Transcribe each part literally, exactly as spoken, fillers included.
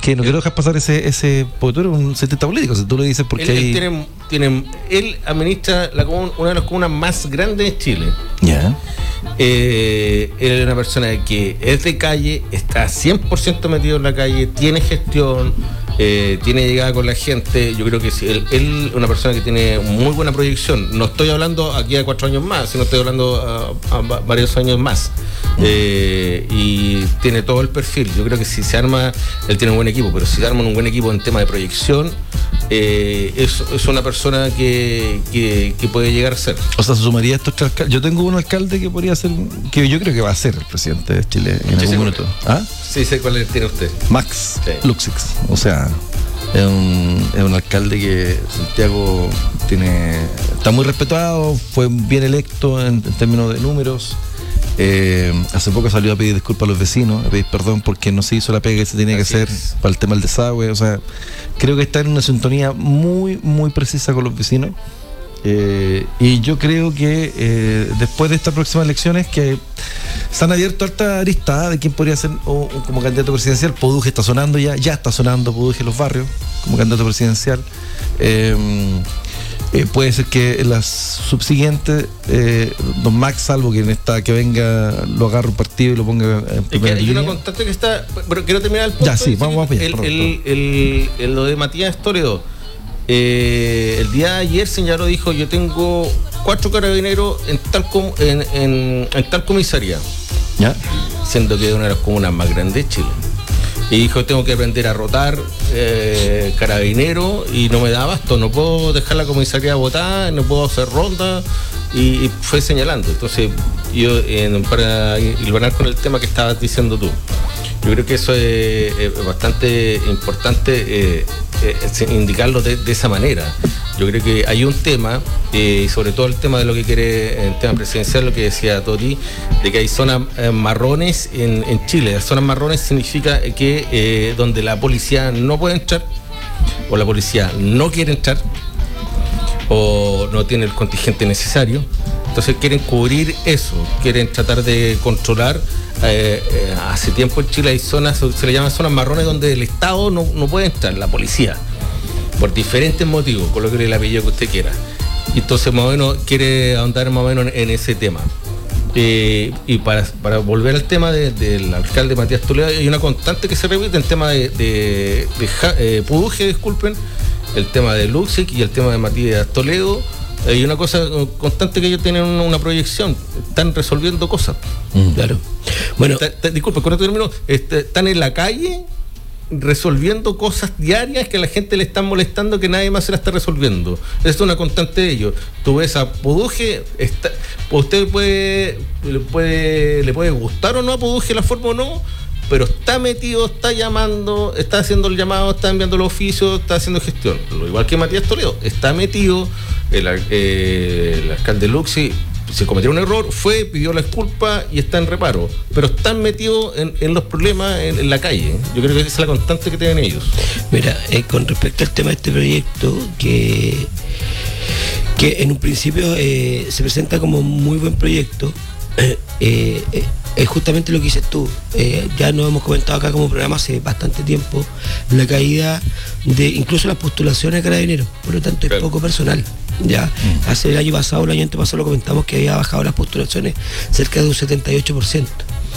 que no quiero dejar pasar ese, ese porque tú eres un cientista político, si tú lo dices porque él, hay... él, tiene, tiene, él administra la comuna, una de las comunas más grandes de Chile. Ya. Yeah. Eh, él es una persona que es de calle, está cien por ciento metido en la calle, tiene gestión, eh, tiene llegada con la gente. Yo creo que sí, él es una persona que tiene muy buena proyección. No estoy hablando aquí de cuatro años más, sino estoy hablando a, a varios años más. Eh, y tiene todo el perfil. Yo creo que si se arma, él tiene un buen equipo, pero si se arma un buen equipo en tema de proyección, eh, es, es una persona que, que, que puede llegar a ser. O sea, se sumaría a estos tres alcaldes. Yo tengo un alcalde que podría ser, que yo creo que va a ser el presidente de Chile en sí, algún sí, minuto. ¿Ah? Sí, sé cuál tiene usted. Max sí. Luxix. O sea, es un, es un alcalde que Santiago tiene, está muy respetado, fue bien electo en, en términos de números. Eh, hace poco salió a pedir disculpas a los vecinos, a pedir perdón porque no se hizo la pega que se tenía Así que hacer es. Para el tema del desagüe. O sea, creo que está en una sintonía muy, muy precisa con los vecinos. Eh, y yo creo que eh, después de estas próximas elecciones, que se han abierto harta arista de quién podría ser o, o como candidato presidencial. Poduje está sonando ya, ya está sonando Poduje en los barrios como candidato presidencial. Eh, Eh, puede ser que en las subsiguientes eh, don Max, salvo que en esta que venga lo agarre un partido y lo ponga en primera línea. Hay una constante que está, pero quiero terminar el punto. Ya, sí, vamos, vamos allá, el, perdón, el, perdón. El, el, lo de Matías Toledo, eh, el día de ayer señaló, dijo, yo tengo cuatro carabineros en tal com, en, en, en tal comisaría, ¿ya? Siendo que es una de las comunas más grandes de Chile. Y dijo, tengo que aprender a rotar eh, carabinero y no me da abasto, no puedo dejar la comisaría botada, no puedo hacer ronda, y, y fue señalando. Entonces, yo eh, para hilvanar con el tema que estabas diciendo tú, yo creo que eso es, es bastante importante eh, eh, indicarlo de, de esa manera. Yo creo que hay un tema, eh, y sobre todo el tema de lo que quiere, el tema presidencial, lo que decía Toti, de que hay zonas eh, marrones en, en Chile. Las zonas marrones significa que eh, donde la policía no puede entrar, o la policía no quiere entrar, o no tiene el contingente necesario. Entonces quieren cubrir eso, quieren tratar de controlar. Eh, eh, hace tiempo en Chile hay zonas, se le llaman zonas marrones, donde el Estado no, no puede entrar, la policía, por diferentes motivos, colóquele el apellido que usted quiera. Y entonces más o menos quiere ahondar más o menos en, en ese tema. Eh, y para, para volver al tema de, del alcalde Matías Toledo, hay una constante que se repite, el tema de, de, de eh, Poduje, disculpen, el tema de Luxix y el tema de Matías Toledo. Hay una cosa constante, que ellos tienen una, una proyección, están resolviendo cosas. Mm. Claro. Bueno, ta, ta, disculpe, con esto termino, este, están en la calle resolviendo cosas diarias que a la gente le están molestando, que nadie más se la está resolviendo. Esa es una constante de ellos. Tú ves a Poduje, está, usted puede le, puede le puede gustar o no a Poduje la forma o no, pero está metido, está llamando, está haciendo el llamado, está enviando los oficios, está haciendo gestión. Lo igual que Matías Toledo, está metido. El, eh, el alcalde Luxix se cometió un error, fue, pidió la disculpa y está en reparo, pero están metidos en, en los problemas en, en la calle. Yo creo que esa es la constante que tienen ellos. Mira, eh, con respecto al tema de este proyecto, que, que en un principio eh, se presenta como un muy buen proyecto, eh, eh, es justamente lo que dices tú. Eh, ya nos hemos comentado acá como programa hace bastante tiempo la caída de incluso las postulaciones de carabineros, por lo tanto es claro. Poco personal. Ya mm. Hace el año pasado, el año antepasado lo comentamos que había bajado las postulaciones cerca de un setenta y ocho por ciento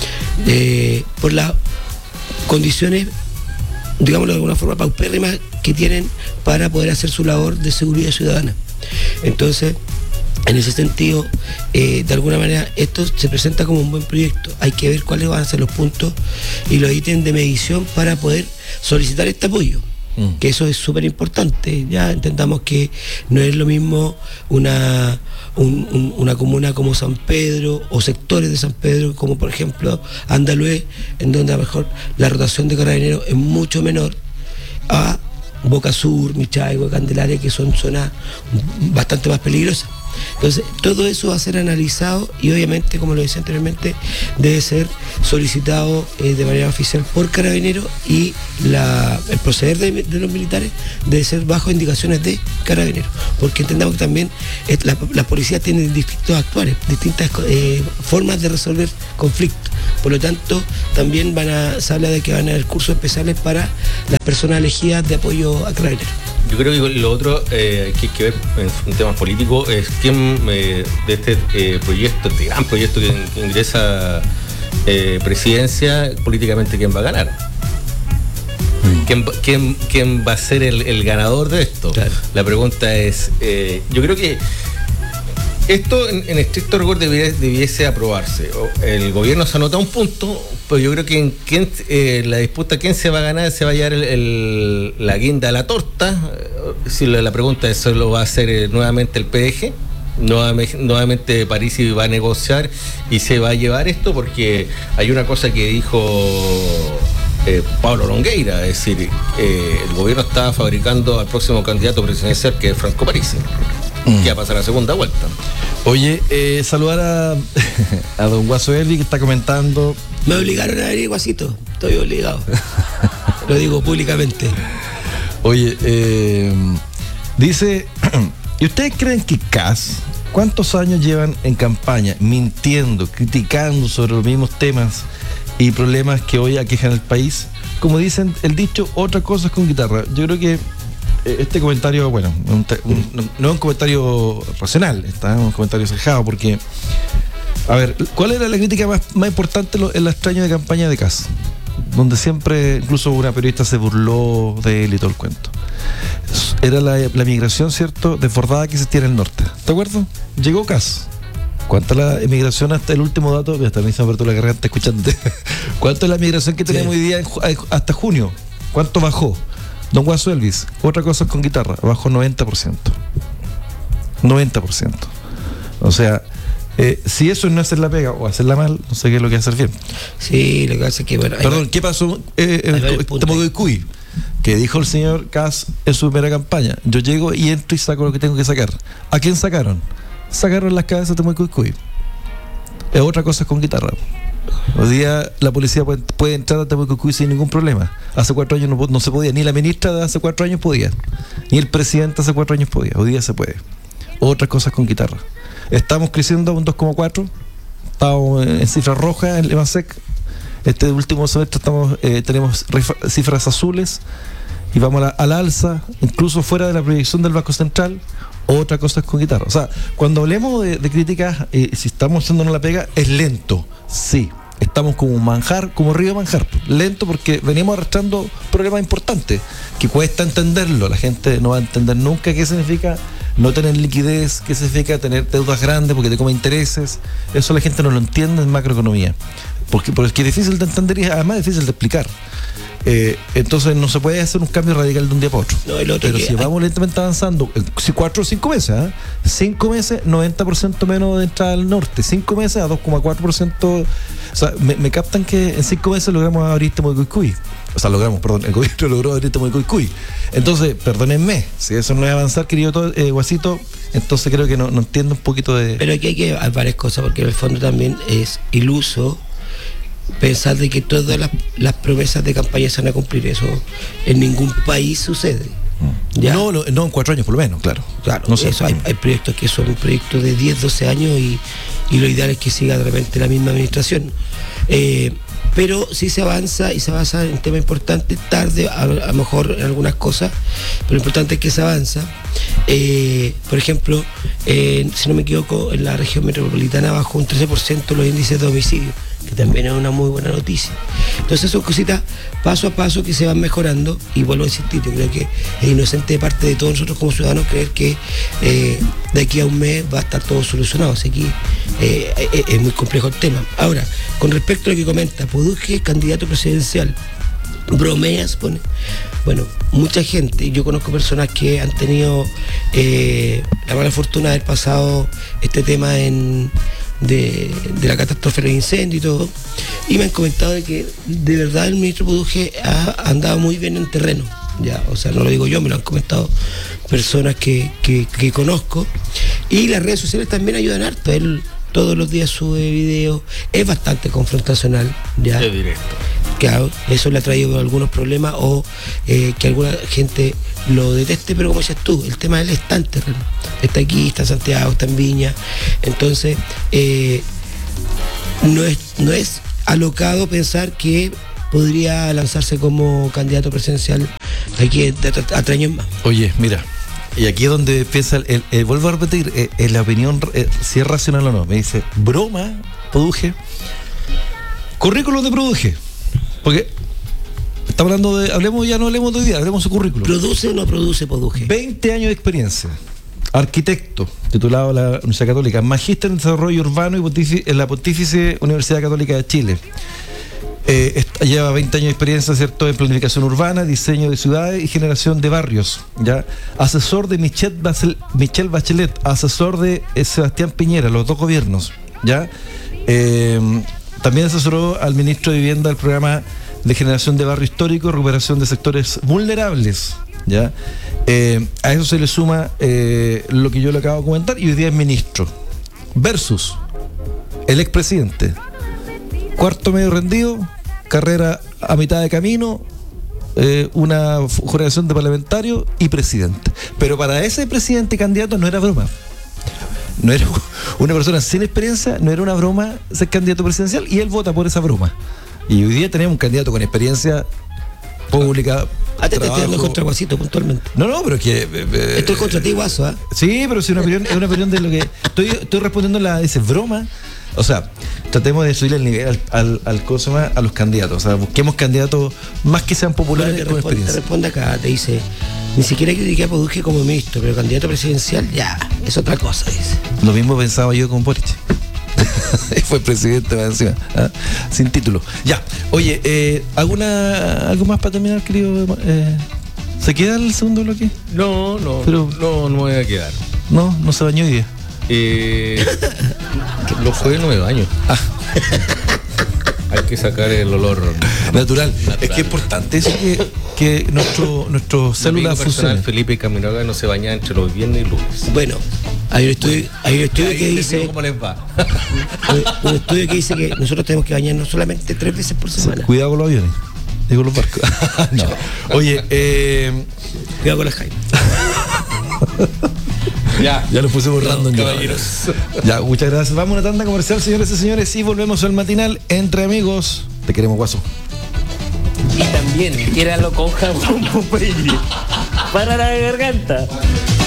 eh, por las condiciones, digámoslo de alguna forma, paupérrimas que tienen para poder hacer su labor de seguridad ciudadana. Entonces, en ese sentido, eh, de alguna manera, esto se presenta como un buen proyecto. Hay que ver cuáles van a ser los puntos y los ítems de medición para poder solicitar este apoyo. Mm. Que eso es súper importante. Ya entendamos que no es lo mismo una, un, un, una comuna como San Pedro o sectores de San Pedro, como por ejemplo Andalhué, en donde a lo mejor la rotación de carabineros es mucho menor, a Boca Sur, Michaigo, Candelaria, que son zonas bastante más peligrosas. Entonces, todo eso va a ser analizado y obviamente, como lo decía anteriormente, debe ser solicitado eh, de manera oficial por Carabineros y la, el proceder de, de los militares debe ser bajo indicaciones de Carabineros, porque entendamos que también eh, la, la policía tiene distintos actuales, distintas eh, formas de resolver conflictos. Por lo tanto, también van a, se habla de que van a haber cursos especiales para las personas elegidas de apoyo a Carabineros. Yo creo que lo otro eh, que hay que ver en temas políticos es quién eh, de este eh, proyecto, este gran proyecto que, que ingresa eh, presidencia, políticamente quién va a ganar. Mm. ¿Quién, quién, quién va a ser el, el ganador de esto? Claro. La pregunta es, eh, yo creo que esto en, en estricto rigor debiese, debiese aprobarse. El gobierno se anota un punto, pero yo creo que en quién, eh, la disputa quién se va a ganar, se va a llevar el, el, la guinda a la torta. Si la, la pregunta es, ¿eso lo va a hacer eh, nuevamente el P D G? Nuevamente, nuevamente París va a negociar y se va a llevar esto, porque hay una cosa que dijo eh, Pablo Longueira, es decir, eh, el gobierno está fabricando al próximo candidato presidencial, que es Franco Parisi, mm. que va a pasar a la segunda vuelta. Oye, eh, saludar a, a don Guaso Elvi, que está comentando. Me obligaron a venir, Guasito, estoy obligado. Lo digo públicamente. Oye, eh, dice, ¿y ustedes creen que Kast, cuántos años llevan en campaña mintiendo, criticando sobre los mismos temas y problemas que hoy aquejan el país? Como dicen el dicho, otra cosa es con guitarra. Yo creo que este comentario, bueno, un, un, no es un comentario racional, está un comentario cejado, porque, a ver, ¿cuál era la crítica más, más importante en la extraña de campaña de Kast? Donde siempre, incluso una periodista se burló de él y todo el cuento. Era la, la migración, ¿cierto?, desbordada que existía en el norte. ¿De acuerdo? Llegó Kast. ¿Cuánta es la emigración hasta el último dato? Hasta me hizo aperto la garganta escuchándote. ¿Cuánto es la migración que tenemos sí. hoy día en, hasta junio? ¿Cuánto bajó? Don Guaso Elvis, otra cosa con guitarra, bajó noventa por ciento. noventa por ciento. O sea, eh, si eso no es hacer la pega o hacerla mal, no sé qué es lo que es hacer bien. Sí, lo que hace es que, bueno... Perdón, va, ¿qué pasó eh, en el Temucuy? Que dijo el señor Kast en su primera campaña: yo llego y entro y saco lo que tengo que sacar. ¿A quién sacaron? Sacaron las cabezas de Temucuy. Es otra cosa con guitarra. Hoy día la policía puede, puede entrar a Temucuy sin ningún problema. Hace cuatro años no, no se podía, ni la ministra de hace cuatro años podía, ni el presidente hace cuatro años podía. Hoy día se puede. Otras cosas con guitarra. Estamos creciendo a un dos coma cuatro, estamos en cifras rojas en el EMASEC. Este último semestre estamos, eh, tenemos cifras azules y vamos a la, al alza, incluso fuera de la proyección del Banco Central. Otra cosa es con guitarra. O sea, cuando hablemos de, de críticas, eh, si estamos haciéndonos la pega, es lento, sí. Estamos como un manjar, como río manjar. Lento porque venimos arrastrando problemas importantes que cuesta entenderlo. La gente no va a entender nunca qué significa no tener liquidez, qué significa tener deudas grandes porque te come intereses. Eso la gente no lo entiende en macroeconomía. Porque, porque es difícil de entender y además es difícil de explicar. Eh, entonces no se puede hacer un cambio radical de un día para otro. No, el otro Pero si hay... vamos lentamente avanzando, si cuatro o cinco meses, ¿eh? cinco meses, noventa por ciento menos de entrada al norte, cinco meses a dos coma cuatro por ciento. O sea, me, me captan que en cinco meses logramos abrir Temucuy. O sea, logramos, perdón, el gobierno logró abrir Temucuy. Entonces, perdónenme, si eso no es avanzar, querido todo, eh, Guasito, entonces creo que no, no entiendo un poquito de... Pero aquí hay que hay varias cosas, porque en el fondo también es iluso pensar de que todas las, las promesas de campaña se van a cumplir. Eso en ningún país sucede. ¿Ya? No, no, no en cuatro años por lo menos, claro. Claro, no sé. Eso hay, hay proyectos que son proyectos de diez, doce años y, y lo ideal es que siga de repente la misma administración. Eh, pero sí se avanza y se avanza en temas importantes, tarde a, a lo mejor en algunas cosas, pero lo importante es que se avanza. Eh, por ejemplo, eh, si no me equivoco, en la región metropolitana bajó un trece por ciento los índices de homicidio, que también es una muy buena noticia. Entonces son cositas paso a paso que se van mejorando, y vuelvo a insistir, yo creo que es inocente de parte de todos nosotros como ciudadanos creer que eh, de aquí a un mes va a estar todo solucionado. Así que eh, es, es muy complejo el tema. Ahora, con respecto a lo que comenta, Puduge, candidato presidencial, bromeas, pone. Bueno, mucha gente, yo conozco personas que han tenido eh, la mala fortuna de haber pasado este tema en De, de la catástrofe del incendio y todo, y me han comentado de que de verdad el ministro Puduge ha andado muy bien en terreno, ya, o sea, no lo digo yo, me lo han comentado personas que, que, que conozco, Y las redes sociales también ayudan harto. Él todos los días sube videos, es bastante confrontacional, ya. De directo. Claro, eso le ha traído algunos problemas o eh, que alguna gente lo deteste, pero como dices tú, el tema del estante, está aquí, está en Santiago, está en Viña, entonces eh, no es, no es alocado pensar que podría lanzarse como candidato presidencial aquí a tres años más. Oye, mira, y aquí es donde empieza, el, el, el, vuelvo a repetir, eh, eh, la opinión, eh, si es racional o no. Me dice, broma, Produje, currículum de Produje, porque estamos hablando de, hablemos ya no hablemos de hoy día, hablemos de su currículum. ¿Produce o no produce Produje? veinte años de experiencia, arquitecto, titulado de la Universidad Católica, magíster en desarrollo urbano y pontífice, en la Pontífice Universidad Católica de Chile. Eh, está, lleva veinte años de experiencia, ¿cierto?, en planificación urbana, diseño de ciudades y generación de barrios, ¿ya? Asesor de Michelle Bachelet, Michelle Bachelet asesor de eh, Sebastián Piñera, los dos gobiernos, ¿ya? Eh, también asesoró al ministro de Vivienda del programa de generación de barrio histórico, recuperación de sectores vulnerables, ¿ya? Eh, a eso se le suma eh, lo que yo le acabo de comentar, y hoy día es ministro. Versus el expresidente, cuarto medio rendido, carrera a mitad de camino, eh, una generación de parlamentario y presidente. Pero para ese presidente y candidato no era broma. No era una persona sin experiencia, no era una broma ser candidato presidencial, y él vota por esa broma. Y hoy día tenemos un candidato con experiencia pública. Ah, te estoy tirando contra Guasito puntualmente. No, no, pero es que. Eh, Estoy contra ti, Guaso, ¿eh? Sí, pero si una opinión, es una opinión de lo que. Estoy, estoy respondiendo a la. Dice, broma. O sea, tratemos de subir el nivel al, al, al cosa más a los candidatos. O sea, busquemos candidatos más que sean populares Bueno, con te, responde, te experiencia. responde acá, te dice, ni siquiera critiqué a Produje como ministro, pero candidato presidencial, ya, es otra cosa, dice. Lo mismo pensaba yo con Boric. Fue presidente más encima, ¿ah? Sin título. Ya, oye, eh, ¿alguna algo más para terminar, querido? Eh, ¿Se queda el segundo bloque? No, no, Pero- no, no me voy a quedar. No, no se bañó hoy día. Eh, lo fue nueve años. Ah. Hay que sacar el olor Natural. Natural. Es que es importante eso, que, que nuestro, nuestro célula personal. funcione. Felipe Camiroaga no se baña entre los viernes y lunes. Bueno, hay un estudio, hay un estudio Ahí que les digo dice, cómo les va. un, un estudio que dice que nosotros tenemos que bañarnos solamente tres veces por semana. Cuidado con los aviones. Digo los barcos. No. Oye, eh, Cuidado con las Jaime. Ya, ya nos pusimos random. ya. caballeros. Ya, muchas gracias. Vamos a una tanda comercial, señores y señores, y volvemos al matinal Entre Amigos. Te queremos, Guaso. Y también, quiéralo con jabón, Popeye, para la garganta.